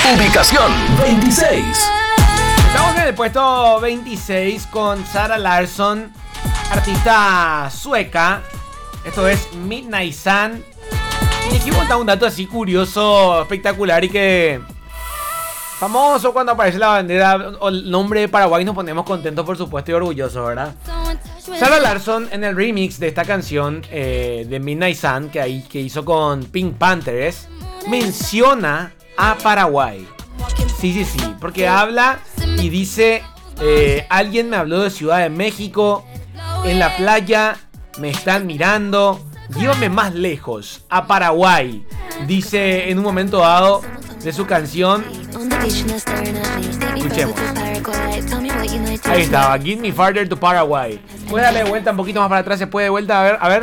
Ubicación 26. Estamos en el puesto 26 con Zara Larsson, artista sueca. Esto es Midnight Sun. Y aquí monta un dato así curioso, espectacular y que... famoso cuando aparece la bandera o el nombre de Paraguay, nos ponemos contentos, por supuesto, y orgullosos, ¿verdad? Zara Larsson, en el remix de esta canción de Midnight Sun que hizo con Pink Panthers, menciona a Paraguay. Sí, porque habla y dice: alguien me habló de Ciudad de México, en la playa me están mirando, llévame más lejos, a Paraguay, dice en un momento dado de su canción. Escuchemos. Ahí estaba, Give Me Farther to Paraguay. Puede darle vuelta un poquito más para atrás, se puede de vuelta, a ver.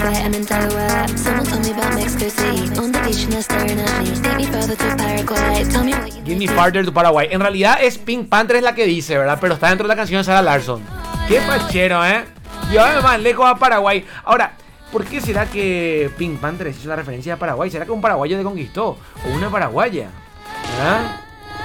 Give Me Farther to Paraguay. En realidad es Pink Panthers la que dice, ¿verdad? Pero está dentro de la canción de Zara Larsson. Qué pachero, Llévame más lejos a Paraguay. Ahora, ¿por qué será que Pink Panthers hizo la referencia a Paraguay? ¿Será que un paraguayo te conquistó? ¿O una paraguaya? ¿Verdad?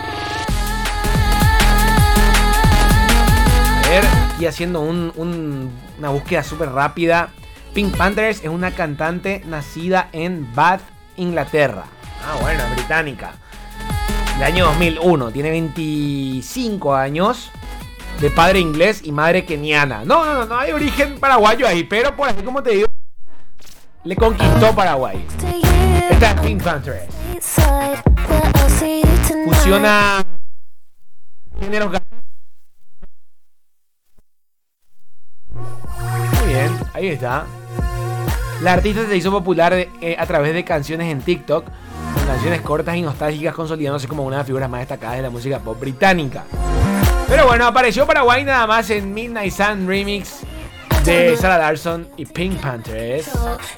A ver, y haciendo una búsqueda súper rápida. Pink Panthers es una cantante nacida en Bath, Inglaterra. Bueno, británica. Del año 2001. Tiene 25 años. De padre inglés y madre keniana. No hay origen paraguayo ahí. Pero por ahí, como te digo, le conquistó Paraguay. Esta es Pink Panthers. Fusiona géneros. Muy bien, ahí está. La artista se hizo popular a través de canciones en TikTok, con canciones cortas y nostálgicas, consolidándose como una de las figuras más destacadas de la música pop británica. Pero bueno, apareció Paraguay nada más en Midnight Sun Remix de Zara Larsson y Pink Panthers.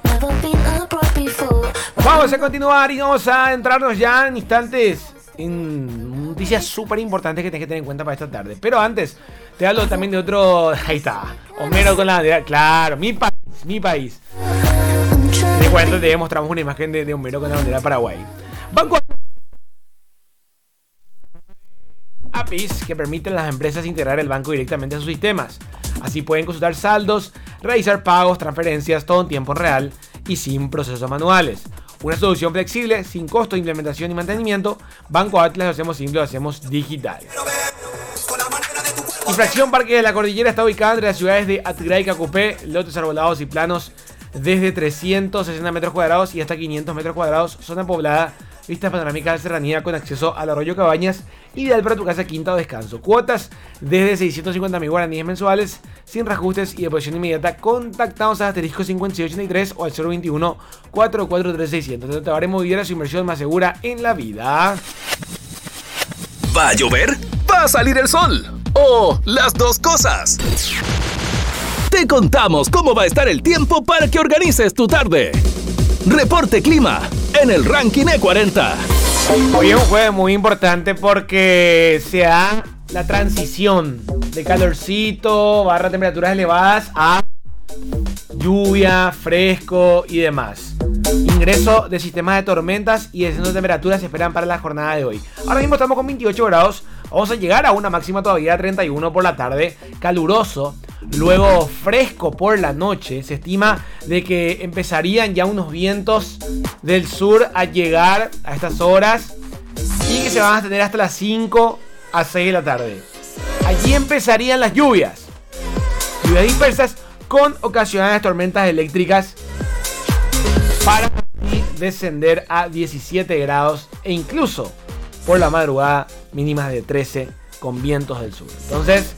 Vamos a continuar y vamos a entrarnos ya en instantes en noticias súper importantes que tienes que tener en cuenta para esta tarde. Pero antes, te hablo también de otro... Ahí está, Homero con la bandera. Claro, mi país. De cuento te mostramos una imagen de Homero con la bandera de Paraguay. Banco APIs que permiten a las empresas integrar el banco directamente a sus sistemas. Así pueden consultar saldos, realizar pagos, transferencias, todo en tiempo real y sin procesos manuales. Una solución flexible, sin costo de implementación y mantenimiento. Banco Atlas, lo hacemos simple, lo hacemos digital. Infracción Parque de la Cordillera está ubicada entre las ciudades de Atgrá y Cacupé, lotes arbolados y planos desde 360 metros cuadrados y hasta 500 metros cuadrados, zona poblada, vista panorámica de serranía con acceso al arroyo Cabañas, ideal para tu casa, quinta o descanso. Cuotas desde 650.000 guaraníes mensuales, sin reajustes y deposición inmediata. Contactamos a asterisco 5683 o al 021 443 Te haremos vivir a su inversión más segura en la vida. ¿Va a llover? ¿Va a salir el sol? ¿O las dos cosas? Te contamos cómo va a estar el tiempo para que organices tu tarde. Reporte Clima en el Ranking E40. Hoy es un jueves muy importante porque se da la transición de calorcito, barra temperaturas elevadas a lluvia, fresco y demás. Ingreso de sistemas de tormentas y descenso de temperaturas se esperan para la jornada de hoy. Ahora mismo estamos con 28 grados. Vamos a llegar a una máxima todavía de 31 por la tarde. Caluroso. Luego fresco por la noche. Se estima de que empezarían ya unos vientos del sur a llegar a estas horas y que se van a tener hasta las 5 a 6 de la tarde. Allí empezarían las lluvias. Lluvias dispersas con ocasionales tormentas eléctricas para descender a 17 grados e incluso por la madrugada mínimas de 13 con vientos del sur. Entonces,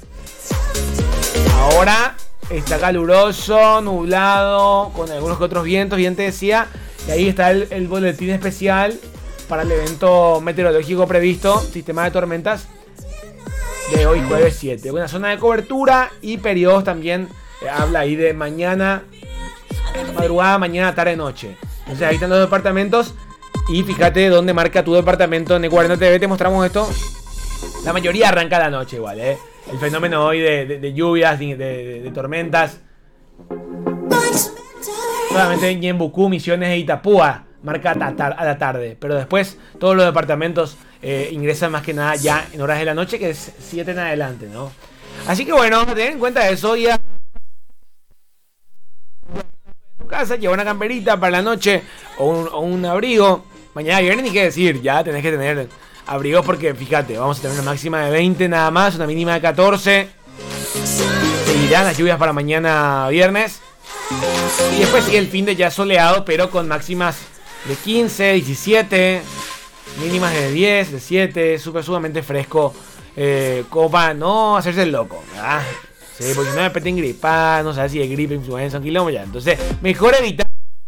ahora está caluroso, nublado, con algunos que otros vientos. Bien te decía, y ahí está el boletín especial para el evento meteorológico previsto, sistema de tormentas, de hoy jueves 7. Una zona de cobertura y periodos también, habla ahí de mañana, madrugada, mañana, tarde, noche. Entonces ahí están los departamentos y fíjate dónde marca tu departamento. En E40 TV te mostramos esto. La mayoría arranca la noche igual, El fenómeno hoy de lluvias, de tormentas. Solamente en Ñembucú, Misiones e Itapúa marca a la tarde. Pero después todos los departamentos ingresan más que nada ya en horas de la noche, que es 7 en adelante, ¿no? Así que bueno, ten en cuenta eso. Ya tu casa, lleva una camperita para la noche o un abrigo. Mañana viernes ni qué decir, ya tenés que tener abrigos porque fíjate, vamos a tener una máxima de 20 nada más, una mínima de 14. Seguirán las lluvias para mañana viernes. Y después sigue el fin de ya soleado, pero con máximas de 15, 17, mínimas de 10, de 7, sumamente fresco. Como para no hacerse el loco, ¿verdad? Sí, porque si no me peten gripa, no sabes si es gripe, influenza, un quilombo ya. Entonces, mejor evitar.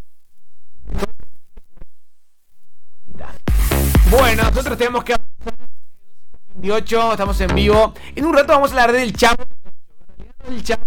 Bueno, nosotros tenemos que avanzar. 28, estamos en vivo. En un rato vamos a hablar del Chavo. El Chavo.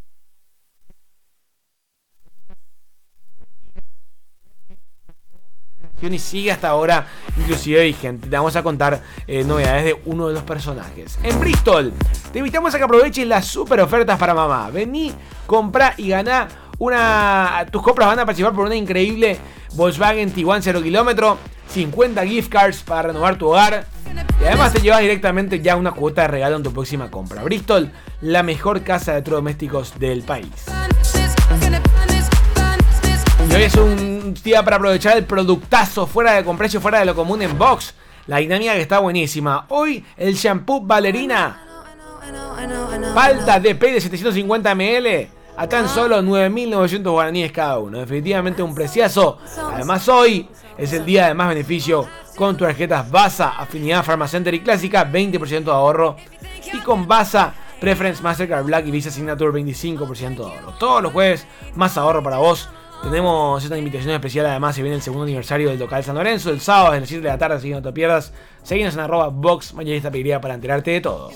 Y sigue hasta ahora inclusive vigente. Te vamos a contar novedades de uno de los personajes. En Bristol te invitamos a que aproveches las super ofertas para mamá. Vení, compra y ganá tus compras van a participar por una increíble Volkswagen Tiguan 0 km, 50 gift cards para renovar tu hogar y además te llevas directamente ya una cuota de regalo en tu próxima compra. Bristol, la mejor casa de electrodomésticos del país. Y hoy es un día para aprovechar el productazo con precio fuera de lo común en Box. La dinámica que está buenísima. Hoy el shampoo Valerina Palta DP de 750 ml a tan solo 9.900 guaraníes cada uno. Definitivamente un preciazo. Además hoy es el día de más beneficio con tus tarjetas Vasa, Afinidad Pharmacenter y Clásica, 20% de ahorro. Y con Vasa, Preference, Mastercard Black y Visa Signature, 25% de ahorro. Todos los jueves más ahorro para vos. Tenemos esta invitación especial, además se viene el segundo aniversario del local San Lorenzo, el sábado a las 7 de la tarde, así que no te pierdas. Seguinos en @Box Mayorista Pediría para enterarte de todo.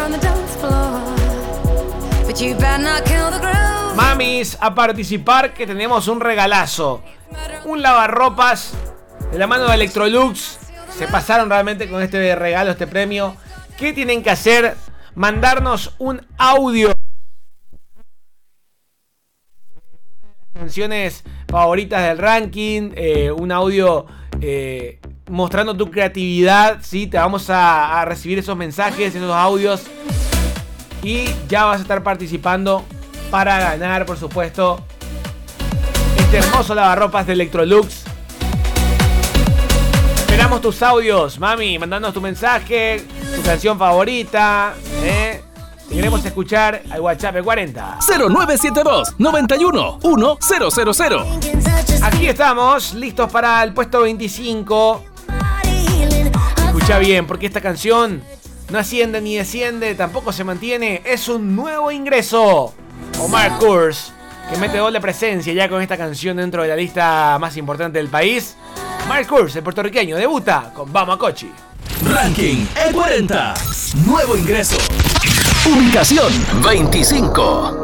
Mamis, a participar que tenemos un regalazo. Un lavarropas de la mano de Electrolux. Se pasaron realmente con este regalo, este premio. ¿Qué tienen que hacer? Mandarnos un audio. Canciones favoritas del ranking, un audio mostrando tu creatividad, ¿sí? Te vamos a recibir esos mensajes, esos audios y ya vas a estar participando para ganar, por supuesto, este hermoso lavarropas de Electrolux. Esperamos tus audios, mami, mandándonos tu mensaje, tu canción favorita, queremos escuchar al WhatsApp 40 0972 91 1000. Aquí estamos, listos para el puesto 25. Escucha bien, porque esta canción no asciende ni desciende, tampoco se mantiene. Es un nuevo ingreso. Omar Kurz, que mete doble presencia ya con esta canción dentro de la lista más importante del país. Omar Kurz, el puertorriqueño, debuta con Vamos a Cochi. Ranking E40. Nuevo ingreso. Ubicación 25.